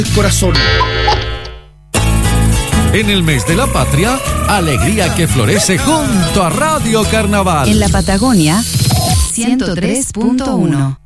corazón. En el mes de la patria, alegría que florece junto a Radio Carnaval. En la Patagonia, 103.1.